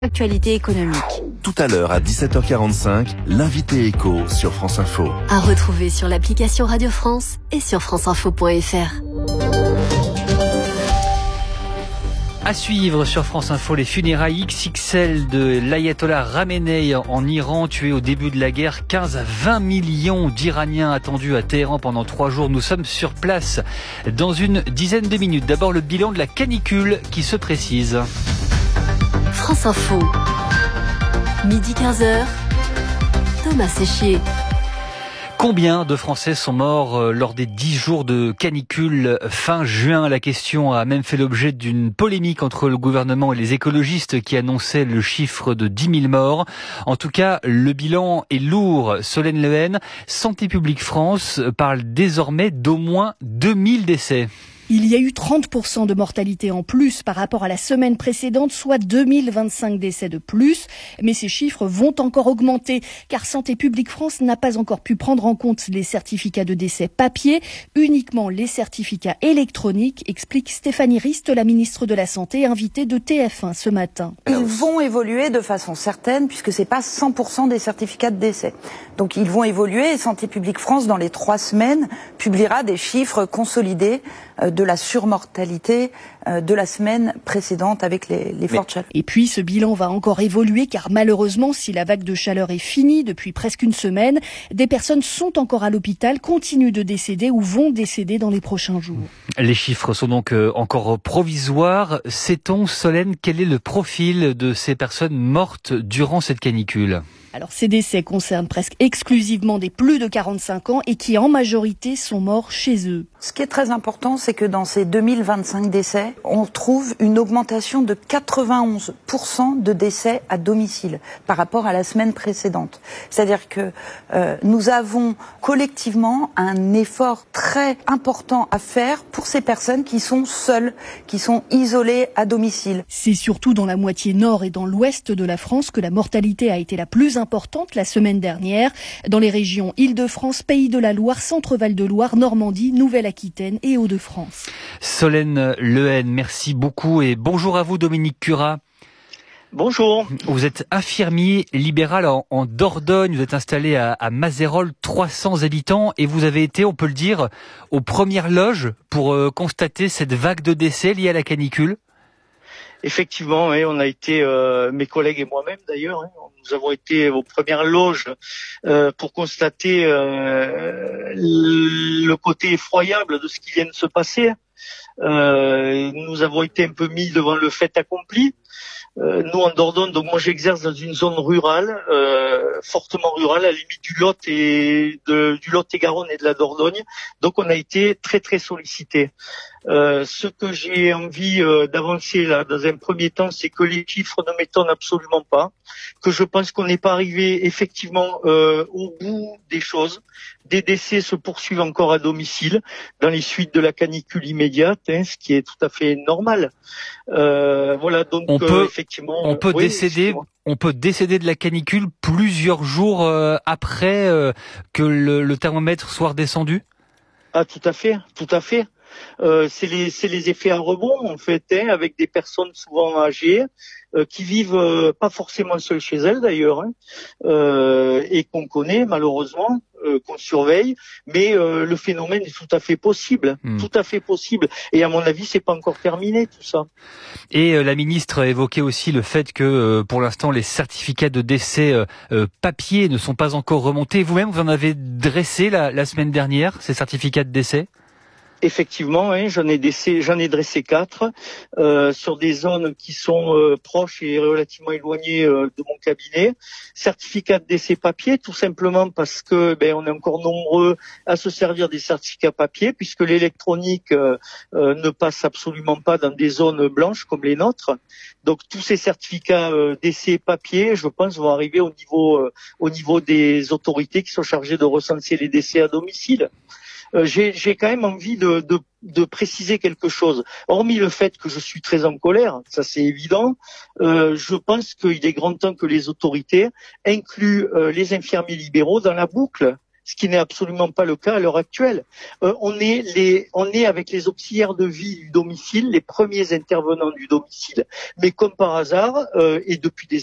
Actualité économique. Tout à l'heure à 17h45, l'invité éco sur France Info. À retrouver sur l'application Radio France et sur franceinfo.fr. À suivre sur France Info, les funérailles XXL de l'ayatollah Khamenei en Iran, tué au début de la guerre. 15 à 20 millions d'Iraniens attendus à Téhéran pendant 3 jours. Nous sommes sur place dans une dizaine de minutes. D'abord le bilan de la canicule qui se précise. France Info, midi 15h, Thomas Séchier. Combien de Français sont morts lors des 10 jours de canicule fin juin? La question a même fait l'objet d'une polémique entre le gouvernement et les écologistes qui annonçaient le chiffre de 10 000 morts. En tout cas, le bilan est lourd. Solène Lehen, Santé publique France parle désormais d'au moins 2000 décès. Il y a eu 30% de mortalité en plus par rapport à la semaine précédente, soit 2025 décès de plus. Mais ces chiffres vont encore augmenter, car Santé publique France n'a pas encore pu prendre en compte les certificats de décès papier, uniquement les certificats électroniques, explique Stéphanie Rist, la ministre de la Santé, invitée de TF1 ce matin. Ils vont évoluer de façon certaine, puisque c'est pas 100% des certificats de décès. Donc ils vont évoluer et Santé publique France, dans les 3 semaines, publiera des chiffres consolidés de la surmortalité de la semaine précédente avec les fortes chaleurs. Et puis ce bilan va encore évoluer car malheureusement, si la vague de chaleur est finie depuis presque une semaine, des personnes sont encore à l'hôpital, continuent de décéder ou vont décéder dans les prochains jours. Les chiffres sont donc encore provisoires. Sait-on, Solène, quel est le profil de ces personnes mortes durant cette canicule ? Alors ces décès concernent presque exclusivement des plus de 45 ans et qui en majorité sont morts chez eux. Ce qui est très important, c'est que dans ces 2025 décès, on trouve une augmentation de 91% de décès à domicile par rapport à la semaine précédente. C'est-à-dire que nous avons collectivement un effort très important à faire pour ces personnes qui sont seules, qui sont isolées à domicile. C'est surtout dans la moitié nord et dans l'ouest de la France que la mortalité a été la plus importante la semaine dernière, dans les régions Île-de-France, Pays de la Loire, Centre-Val de Loire, Normandie, Nouvelle-Aquitaine et Hauts-de-France. Solène Lehen, merci beaucoup et bonjour à vous Dominique Curat. Bonjour. Vous êtes infirmier libéral en Dordogne, vous êtes installé à Mazérolles, 300 habitants et vous avez été, on peut le dire, aux premières loges pour constater cette vague de décès liée à la canicule. Effectivement, oui, on a été, mes collègues et moi-même d'ailleurs, nous avons été aux premières loges pour constater le côté effroyable de ce qui vient de se passer. Nous avons été un peu mis devant le fait accompli. Nous en Dordogne, donc moi j'exerce dans une zone rurale, fortement rurale, à la limite du Lot et Garonne et de la Dordogne. Donc on a été très très sollicités. Ce que j'ai envie d'avancer là dans un premier temps, c'est que les chiffres ne m'étonnent absolument pas, que je pense qu'on n'est pas arrivé effectivement au bout des choses. Des décès se poursuivent encore à domicile dans les suites de la canicule immédiate, ce qui est tout à fait normal. Voilà, donc on peut décéder de la canicule plusieurs jours après que le thermomètre soit redescendu. Ah, tout à fait, tout à fait. C'est les effets à rebond en fait, avec des personnes souvent âgées qui vivent pas forcément seules chez elles d'ailleurs, et qu'on connaît malheureusement, qu'on surveille, mais le phénomène est tout à fait possible, tout à fait possible. Et à mon avis, c'est pas encore terminé tout ça. Et la ministre a évoqué aussi le fait que pour l'instant les certificats de décès papier ne sont pas encore remontés. Vous-même, vous en avez dressé la semaine dernière ces certificats de décès? Effectivement, j'en ai dressé 4 sur des zones qui sont proches et relativement éloignées de mon cabinet. Certificat de décès papier, tout simplement parce que on est encore nombreux à se servir des certificats papier, puisque l'électronique ne passe absolument pas dans des zones blanches comme les nôtres. Donc tous ces certificats décès papier, je pense, vont arriver au niveau des autorités qui sont chargées de recenser les décès à domicile. J'ai quand même envie de préciser quelque chose. Hormis le fait que je suis très en colère, ça c'est évident, je pense qu'il est grand temps que les autorités incluent les infirmiers libéraux dans la boucle. ce qui n'est absolument pas le cas à l'heure actuelle. On est avec les auxiliaires de vie du domicile, les premiers intervenants du domicile, mais comme par hasard, et depuis des